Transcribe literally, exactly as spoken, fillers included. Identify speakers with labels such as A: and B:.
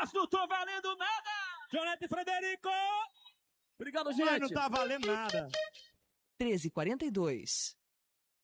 A: Mas não tô valendo nada!
B: Jonete Frederico!
A: Obrigado, gente!
B: Mas não tá valendo nada.
C: treze e quarenta e dois.